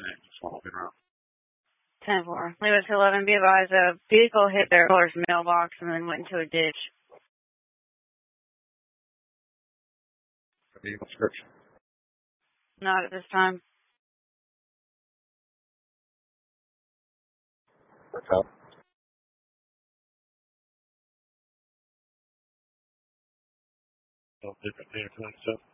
Just walking around. 10-4. Leave it to 11. Be advised, a vehicle hit their caller's mailbox and then went into a ditch. Any description? Not at this time. What's up? Different things and stuff.